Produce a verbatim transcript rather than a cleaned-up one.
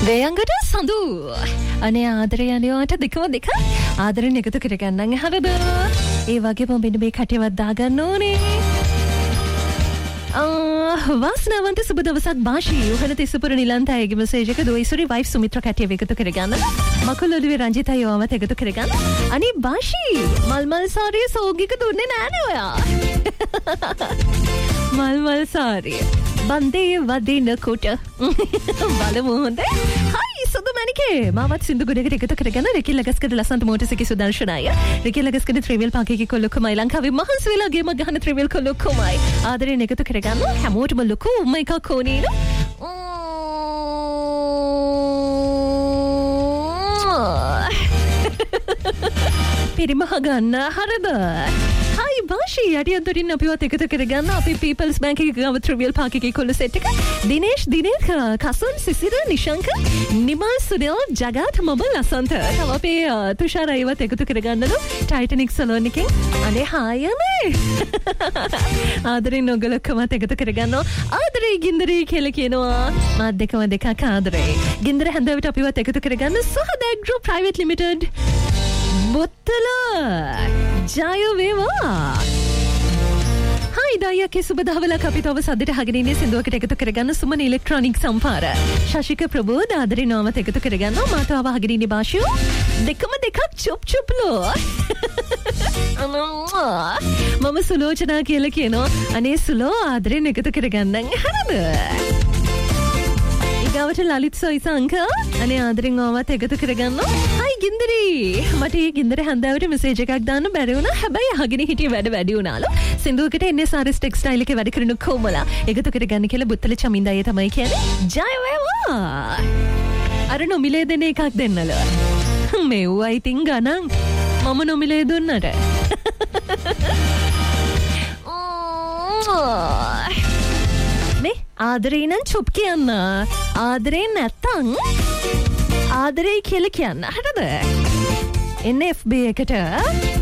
දෙයංගට සඳු අනේ ආදරේ අනිවාට දෙකම දෙක ආදරෙන් එකතු කරගන්න හරිද? ඒ වගේම මෙන්න මේ කටේවත් දාගන්න ඕනේ. වාසනාවන්ත සුබ දවසක් බාෂී උහන තිස්සපුර නිලන්තයගේ මෙසේජ් එක දොයිසුරි වයිෆ් සුමිත්‍රා කැටිය එකතු කරගන්න. මකුලොළුවේ රංජිතයි ඔයාවත් එකතු කරගන්න. අනේ බාෂී මල් මල් සාරිය සෝගික දුන්නේ නෑනේ ඔයා. මල් මල් සාරිය බන්දේ වදින කොට බලමු හොඳේ. හයි සුදු මණිකේ මාවත් සින්දු ගොඩකට එකතු කරගෙන රෙකිල් ලගස්කඩ ලසන්ත මෝටර්සයිකල් සුදර්ශනය රෙකිල් ලගස්කඩ ත්‍රිවිල් පාකේකේ කොල්ලොක්කමයි ලංකාවේ මහන්සි වෙලා ගේම ගහන ත්‍රිවිල් කොල්ලොක්කමයි ආදරෙන් එකතු කරගන්න හැමෝටම ලොකු උම්ම එකක් ඕනේ නෝ. පිරිමහ ගන්න හරිද? හයි බාෂී යටියන්තරින් අපිවත් එකතු කරගන්න අපි පීපල්ස් බැංක් එකේ ගාව ත්‍රිවිල් පාක් එකේ කොල්ල සෙට් එක දිනේෂ් දිනේක කසුන් සිසිර නිශංක නිමල් සුනිල් ජගත් මම ලසන්ත තව අපේ තුෂාර අයවත් එකතු කරගන්නලු ටයිටනික් සලෝන් එකෙන් අනේ හායනේ ආදරෙන් ඔයගොල්ලෝකමත් එකතු කරගන්නවා ආදරේ ගින්දරේ කියලා කියනවා මාත් දෙකම දෙකක් ආදරේ ගින්දර හැන්දාවට අපිවත් එකතු කරගන්න සහද ඇග්‍රෝ ප්‍රයිවට් ලිමිටඩ් බොත්තල ජය වේවා. හයි දායකේ සුබ දහවලක් අපි තව සද්දට අහගෙන ඉන්නේ සින්දුවකට එකතු කරගන්න සුමන ඉලෙක්ට්‍රොනික සම්පාර. ශශික ප්‍රබෝධ ආදරේ නාමත් එකතු කරගන්නවා මාතව අහගෙන ඉන්නේ බාෂියෝ. දෙකම දෙකක් චොප් චොප්ලෝ. මම සුලෝචනා කියලා කියනවා. අනේ සුලෝ ආදරෙන් එකතු කරගන්න හරිද? ඊගාවට ලලිත් සොයිසංක අනේ ආදරෙන් ආවත් එකතු කරගන්නවා. හයි ගින්දරි මට මේ ගින්දර හැන්දාවට මෙසේජ් එකක් දාන්න බැරි වුණා. හැබැයි අහගෙන හිටිය වැඩ වැඩි වුණාලු. සින්දුවකට එන් එස් ආර් එස් ටෙක්ස්ටයිල් එකේ වැඩ කරන කොමලා එකතු කරගන්න කියලා බුත්තල චමින්දාය තමයි කියන්නේ. ජය වේවා. අර නොමිලේ දෙන එකක් දෙන්නලු. මෙව්වා ඉතින් ගණන් මම නොමිලේ දුන්නට. මේ ආදරේ නම් චොප් කියන්න. ආදරේ නැත්තම් ආදරේ කියලා කියන්න. හරිද? එන් එෆ් බී එකට